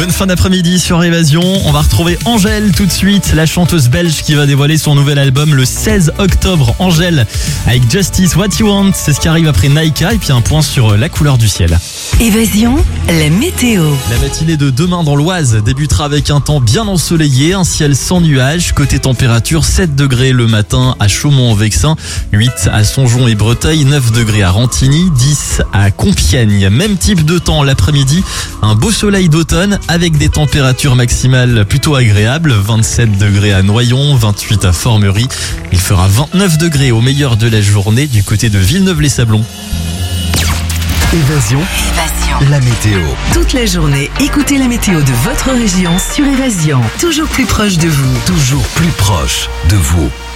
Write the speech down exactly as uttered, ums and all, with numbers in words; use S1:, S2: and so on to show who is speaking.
S1: Bonne fin d'après-midi sur Évasion. On va retrouver Angèle tout de suite, la chanteuse belge qui va dévoiler son nouvel album le seize octobre. Angèle avec Justice What You Want, c'est ce qui arrive après Naika. Et puis un point sur la couleur du ciel.
S2: Évasion, la météo.
S1: La matinée de demain dans l'Oise débutera avec un temps bien ensoleillé, un ciel sans nuages. Côté température, sept degrés le matin à Chaumont-en-Vexin, huit à Songeon et Breteuil, neuf degrés à Rantigny, dix à Compiègne. Même type de temps l'après-midi, un beau soleil d'automne avec des températures maximales plutôt agréables, vingt-sept degrés à Noyon, vingt-huit à Formerie. Il fera vingt-neuf degrés au meilleur de la journée du côté de Villeneuve-les-Sablons.
S3: Évasion,
S2: Évasion.
S3: la météo.
S2: Toute la journée, écoutez la météo de votre région sur Évasion. Toujours plus proche de vous.
S3: Toujours plus proche de vous.